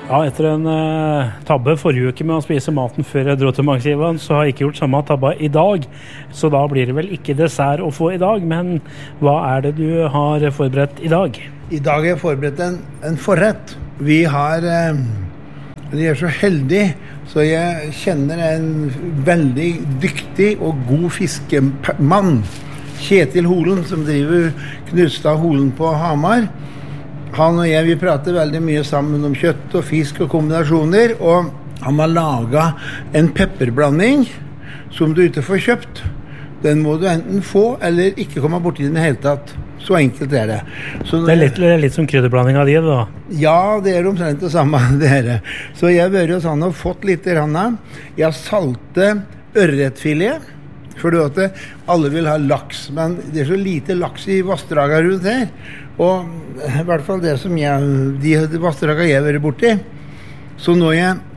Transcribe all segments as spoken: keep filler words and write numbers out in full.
Ja, etter en uh, tabbe forrige uke med å spise maten før jeg dro til Magsivan, så har jeg ikke gjort samme tabba i dag. Så da blir det vel ikke dessert å få i dag, men hva er det du har forberedt i dag? I dag har jeg forberedt en, en forrett. Vi har, uh, vi er så heldige, så jeg kjenner en veldig dyktig og god fiskemann, Kjetil Holen, som driver Knutstad Holen på Hamar. Han og jeg, vi prater veldig mye sammen om kjøtt og fisk og kombinasjoner, og han har laget en pepperblanding som du ikke får kjøpt. Den må du enten få eller ikke komme bort i den hele tatt. Så enkelt er det. Så det er litt, det er litt som krydderblanding av de, da? Ja, det er omtrent det samme, det er det. Så jeg har vært hos han og fått litt rann. Jeg har saltet ørretfilet, for at alle vil ha laks, men det er så lite laks i vassdraget rundt her. Og i hvert fall det som jeg, de, de vassdragene jeg har vært borti. Så når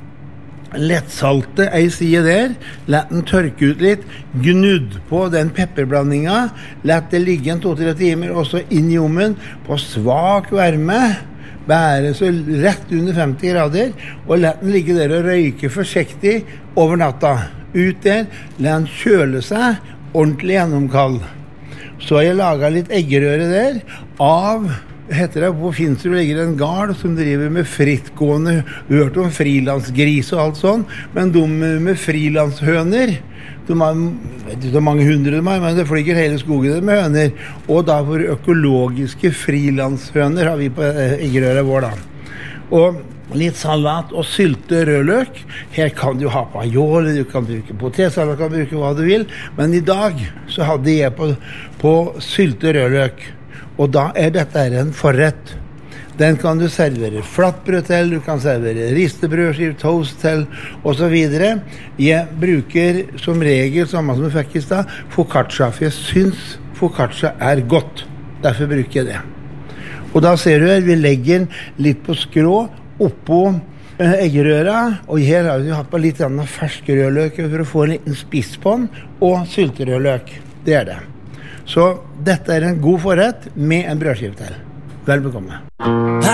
jeg lettsalte ei side der, lett den tørke ut litt, gnudd på den pepperblandinga, lett det ligge en to-tre timer, og så inn i ovnen på svak varme, bære så rett under femti grader, og lett den ligge der og røyke forsiktig over natta. Ut der, lett den kjøle seg ordentlig gjennomkald. Så har jeg laget litt eggerøre der av, heter det, på Finnsrud ligger en gard som driver med frittgående, du har hørt om frilansgris og alt sånn, men de med frilanshøner, de har, vet ikke hvor mange hundre de har, men det flyger hele skogen med høner, og da for økologiske frilanshøner har vi på eggerøret vår da. Og litt salat og sylte rødløk. Her kan du ha pajol, du kan bruke potetsalat, du kan bruke hva du vil. Men i dag så hadde jeg på, på sylte rødløk. Og da er dette en forrett. Den kan du servere flatbrød til, du kan servere ristebrødskiv, toast til, og så videre. Jeg bruker som regel, samme som jeg fikk i sted, focaccia, for jeg synes focaccia er godt. Derfor bruker jeg det. Og da ser du her, vi legger litt på skrå, oppå eggerøra, og her har vi hatt på litt fersk rødløk for å få en liten spiss på den, og sylterødløk. Det er det. Så dette er en god forrett med en brødskive til. Vel bekomme.